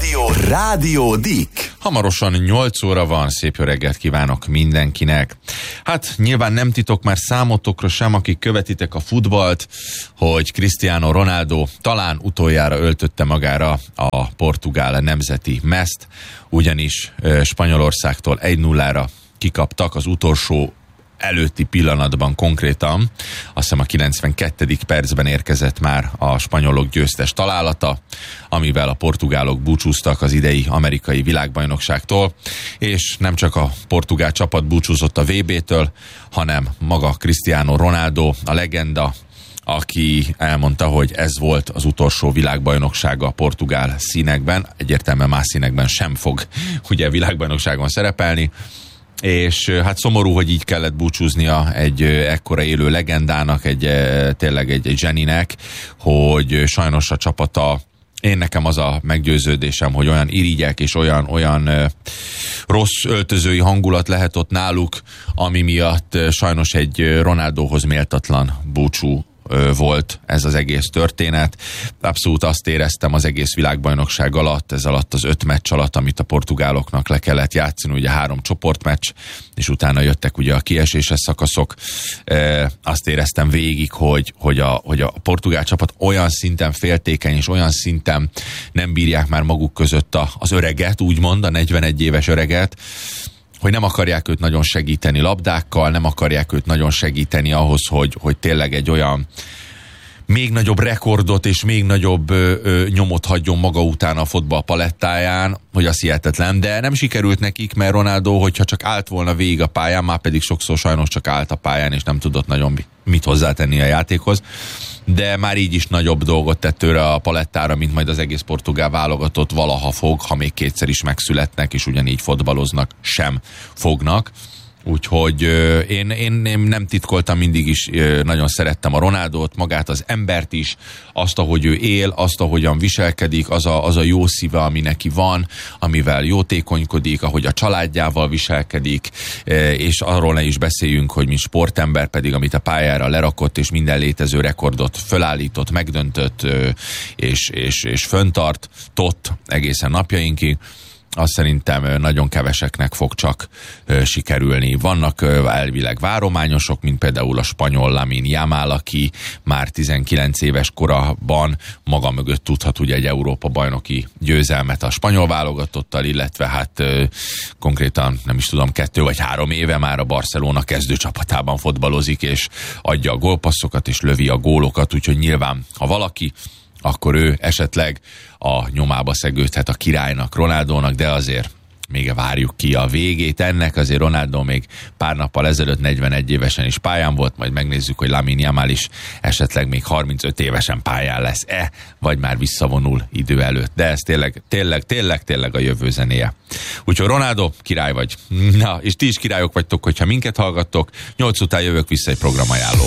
Rádió Dick. Hamarosan 8 óra van, szép jó reggelt kívánok mindenkinek. Hát nyilván nem titok már számotokra sem, akik követitek a futballt, hogy Cristiano Ronaldo talán utoljára öltötte magára a portugál nemzeti mezt, ugyanis Spanyolországtól 1-0-ra kikaptak az utolsó előtti pillanatban konkrétan. Azt hiszem a 92. percben érkezett már a spanyolok győztes találata, amivel a portugálok búcsúztak az idei amerikai világbajnokságtól, és nem csak a portugál csapat búcsúzott a VB-től, hanem maga Cristiano Ronaldo, a legenda, aki elmondta, hogy ez volt az utolsó világbajnoksága a portugál színekben, egyértelműen más színekben sem fog ugye világbajnokságon szerepelni, és hát szomorú, hogy így kellett búcsúznia egy ekkora élő legendának, tényleg egy zseninek, hogy sajnos a csapata, én nekem az a meggyőződésem, hogy olyan irigyek és olyan rossz öltözői hangulat lehet ott náluk, ami miatt sajnos egy Ronaldohoz méltatlan búcsú volt ez az egész történet. Abszolút azt éreztem az egész világbajnokság alatt, ez alatt az 5 meccs alatt, amit a portugáloknak le kellett játszani, ugye 3 csoportmeccs, és utána jöttek ugye a kieséses szakaszok. Azt éreztem végig, hogy a portugál csapat olyan szinten féltékeny, és olyan szinten nem bírják már maguk között az öreget, úgymond, a 41 éves öreget, hogy nem akarják őt nagyon segíteni labdákkal, nem akarják őt nagyon segíteni ahhoz, hogy tényleg egy olyan még nagyobb rekordot és még nagyobb nyomot hagyjon maga után a fotball palettáján, hogy az hihetetlen, de nem sikerült nekik, mert Ronaldo, hogyha csak állt volna végig a pályán, már pedig sokszor sajnos csak állt a pályán, és nem tudott nagyon mit hozzátenni a játékhoz, de már így is nagyobb dolgot tett őre a palettára, mint majd az egész portugál válogatott valaha fog, ha még kétszer is megszületnek, és ugyanígy fotbaloznak, sem fognak. Úgyhogy én nem titkoltam, mindig is nagyon szerettem a Ronaldót, magát az embert is, azt, ahogy ő él, azt, ahogyan viselkedik, az a jó szíve, ami neki van, amivel jótékonykodik, ahogy a családjával viselkedik, és arról ne is beszéljünk, hogy mint sportember pedig, amit a pályára lerakott, és minden létező rekordot fölállított, megdöntött, és föntartott egészen napjainkig. Azt szerintem nagyon keveseknek fog csak sikerülni. Vannak elvileg várományosok, mint például a spanyol Lamine Yamal, aki már 19 éves korában maga mögött tudhat ugye egy Európa-bajnoki győzelmet a spanyol válogatottal, illetve hát konkrétan nem is tudom, 2 vagy 3 éve már a Barcelona kezdőcsapatában fotbalozik, és adja a gólpasszokat, és lövi a gólokat, úgyhogy nyilván, ha valaki, akkor ő esetleg a nyomába szegődhet a királynak, Ronaldónak, de azért még várjuk ki a végét ennek. Azért Ronaldo még pár nappal ezelőtt 41 évesen is pályán volt, majd megnézzük, hogy Lamine Yamal is esetleg még 35 évesen pályán lesz-e, vagy már visszavonul idő előtt. De ez tényleg a jövő zenéje. Úgyhogy Ronaldo, király vagy. Na, és ti is királyok vagytok, hogyha minket hallgattok. 8 után jövök vissza egy programajánló.